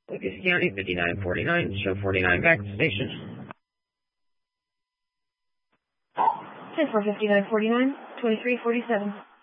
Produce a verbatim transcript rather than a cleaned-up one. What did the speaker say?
Lucas County, fifty-nine forty-nine, show forty-nine back to station. ten four fifty-nine forty-nine, twenty-three forty-seven.